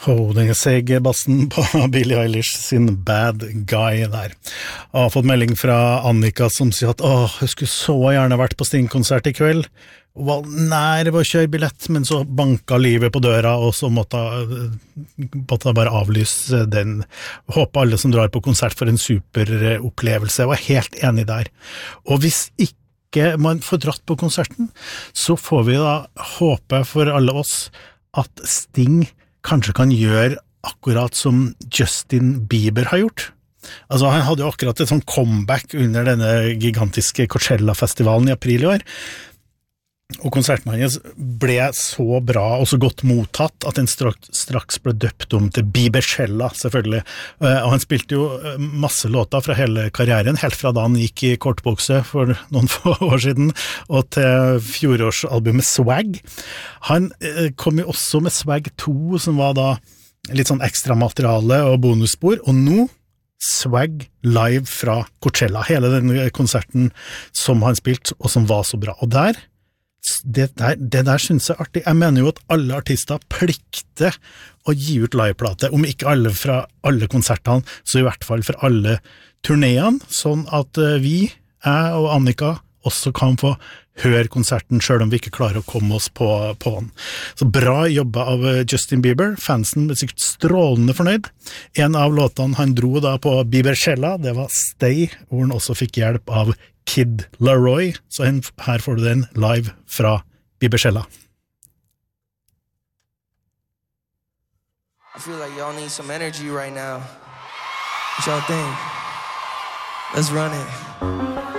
Den sege bassen på Billie Eilish sin Bad Guy der. Jeg har fått melding fra Annika som sier at jeg skulle så gjerne vært på Sting-konsert I kveld. Hun var nær ved å kjøpe billett, men så banka livet på døra, og så måtte jeg bare avlyse den. Håper alle som drar på konsert for en super opplevelse. Jeg var helt enig der. Og hvis ikke man får dratt på konserten, så får vi da håpe for alle oss at Sting kanskje kan gjøre akkurat som Justin Bieber har gjort. Altså, han hadde jo akkurat et sånn comeback under denne gigantiske Coachella-festivalen I april I år, og konserten hans ble så bra og så godt mottatt at den straks ble døpt om til Biebercella, selvfølgelig. Og han spilte jo masse låter fra hele karrieren, helt fra da han gikk I kortbukse for noen få år siden, og til fjorårsalbumet Swag. Han kom jo også med Swag 2, som var da litt sånn ekstra materiale og bonusspor, og nå Swag live fra Coachella, hele den konserten som han spilte, og som var så bra. Og det der synes jeg artig. Jeg mener jo at alle artister plikter å gi ut liveplate, om ikke alle fra alle konsertene, så I hvert fall for alle turnéene, sånn at jeg og Annika også kan få høre konserten selv om vi ikke klarer å komme oss på den. Så bra jobba av Justin Bieber, fansen ble sikkert strålende fornøyd. En av låtene han dro da på Biebercella, det var Stay, hvor han også fikk hjelp av Kid Laroi, så her får du den live fra Biebercella. I feel like y'all need some energy right now. What y'all think? Let's run it.